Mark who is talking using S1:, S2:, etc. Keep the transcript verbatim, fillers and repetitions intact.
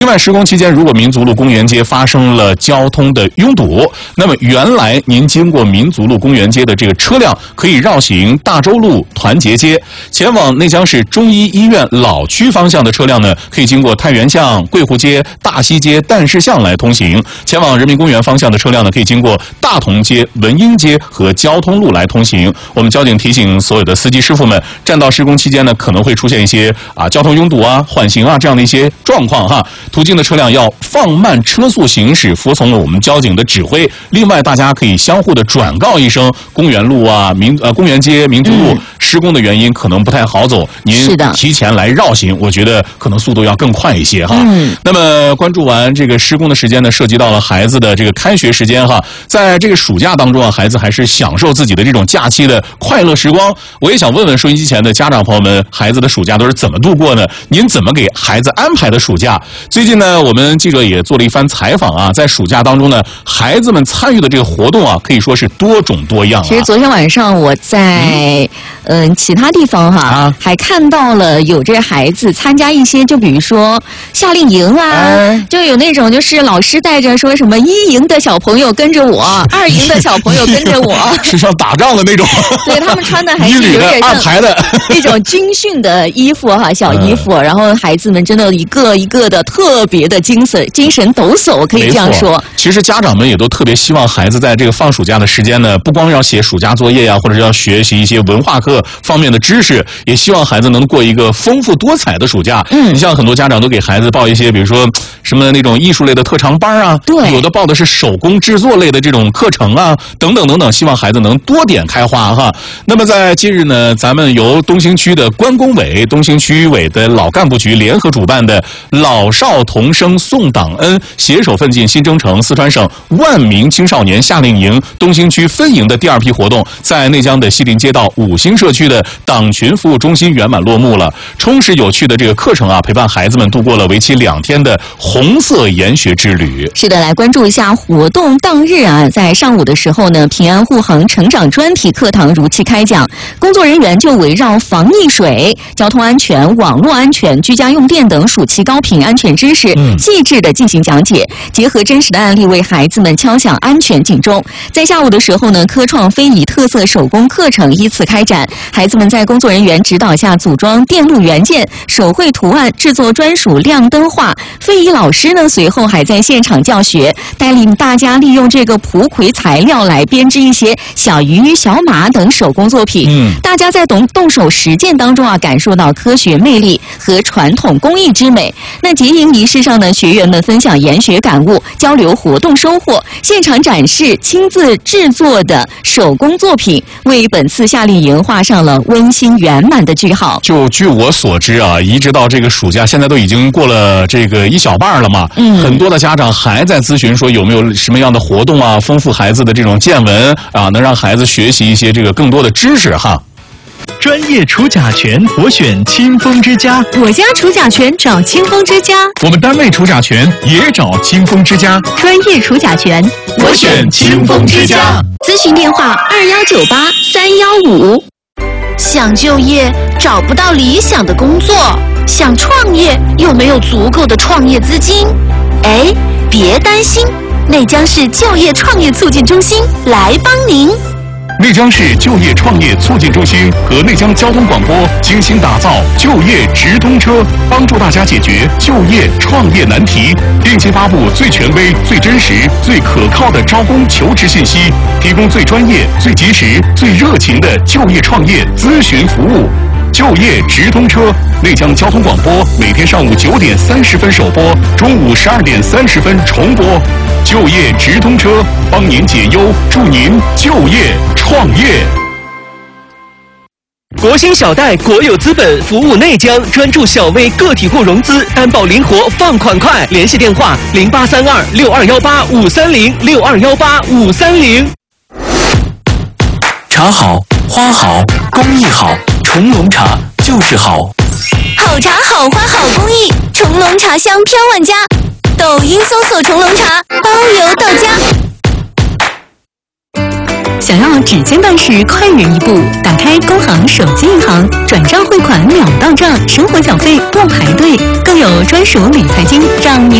S1: 外，施工期间如果民族路公园街发生了交通的拥堵，那么原来您经过民族路公园街的这个车辆可以绕行大洲路团结街，前往内江市中医医院老区方向的车辆呢，可以经过太原巷、桂湖街、大西街、旦市巷来通行；前往人民公园方向的车辆呢，可以经过大同街、文英街和交通路来通行。我们交警提醒所有的司机师傅们，占道施工期间呢，可能会出现一些啊交通拥堵啊、缓行啊这样的一些状况哈。途经的车辆要放慢车速行驶，服从了我们交警的指挥。另外，大家可以相互的转告一声，公园路啊、民呃公园街、民族路、嗯、施工的原因可能不太好走，您提前来绕行，我觉得可能速度要更快一些哈。嗯。那么关注完这个施工的时间呢，涉及到了孩子的这个开学时间哈，在这个暑假当中啊，孩子还是享受自己的这种假期的快乐时光。我也想问问收音机前的家长朋友们，孩子的暑假都是怎么度过呢？您怎么给孩子安排的暑假？最近呢，我们记者也做了一番采访啊，在暑假当中呢，孩子们参与的这个活动啊，可以说是多种多样啊。
S2: 其实昨天晚上我在嗯、呃、其他地方哈、啊，还看到了有这孩子参加一些，就比如说夏令营啊，哎、就有那种就是老师带着说什么一营的小朋友跟着我，二营的小朋友跟着我，
S1: 是像打仗的那种。
S2: 对，他们穿的还是有点像
S1: 排的
S2: 那种军训的衣服哈，小衣服，然后孩子们真的一个一个的特别的精神精神抖擞，可以这样说。
S1: 其实家长们也都特别希望孩子在这个放暑假的时间呢，不光要写暑假作业呀、啊，或者是要学习一些文化课方面的知识，也希望孩子能过一个丰富多彩的暑假。嗯，你像很多家长都给孩子报一些，比如说什么那种艺术类的特长班啊，对，有的报的是手工制作类的这种课程啊，等等等等，希望孩子能多点开花哈。那么在近日呢，咱们由东兴区的关工委、东兴区委的老干部局联合主办的老少同声送党恩，携手奋进新征程四川省万名青少年夏令营东兴区分营的第二批活动，在内江的西林街道五星社区的党群服务中心圆满落幕了。充实有趣的这个课程啊，陪伴孩子们度过了为期两天的红色研学之旅。
S2: 是的，来关注一下活动当日啊，在上午的时候呢，平安护航成长专题课堂如期开讲，工作人员就围绕防溺水、交通安全、网络安全、居家用电等暑期高频安全知识，细致的进行讲解，结合真实的案例为孩子们敲响安全警钟。在下午的时候呢，科创非遗特色手工课程依次开展，孩子们在工作人员指导下组装电路元件、手绘图案，制作专属亮灯画。非遗老师呢，随后还在现场教学，带领大家利用这个蒲葵材料来编织一些小鱼、小马等手工作品。嗯，大家在动动手实践当中啊，感受到科学魅力和传统工艺之美。那结营仪式上呢，学员们分享研学感悟，交流活动收获，现场展示亲自制作的手工作品，为本次夏令营画上了温馨圆满的句号。
S1: 就据我所知啊，一直到这个暑假，现在都已经过了这个一小半了嘛。嗯，很多的家长还在咨询说有没有什么样的活动啊，丰富孩子的这种见闻啊，能让孩子学习一些这个更多的知识哈。
S3: 专业除甲醛，我选清风之家。
S4: 我家除甲醛找清风之家。
S3: 我们单位除甲醛也找清风之家。
S4: 专业除甲醛，
S3: 我选清风之家。
S4: 咨询电话二幺九八三幺五。
S5: 想就业找不到理想的工作，想创业又没有足够的创业资金。哎，别担心，内江市就业创业促进中心来帮您。
S1: 内江市就业创业促进中心和内江交通广播精心打造就业直通车，帮助大家解决就业创业难题，定期发布最权威、最真实、最可靠的招工求职信息，提供最专业、最及时、最热情的就业创业咨询服务。就业直通车，内江交通广播每天上午九点三十分首播，中午十二点三十分重播。就业直通车，帮您解忧，助您就业创业。
S6: 国兴小贷国有资本服务内江，专注小微个体户融资，担保灵活，放款快。联系电话零八三二六二幺八五三零六二幺八五三零。
S3: 茶好，花好，工艺好，重龙茶就是好。
S5: 好茶好花好工艺，重龙茶香飘万家。抖音搜索重龙茶，包邮到家。
S4: 想要指尖办事快人一步，打开工行手机银行，转账汇款秒到账，生活缴费不排队，更有专属理财金让您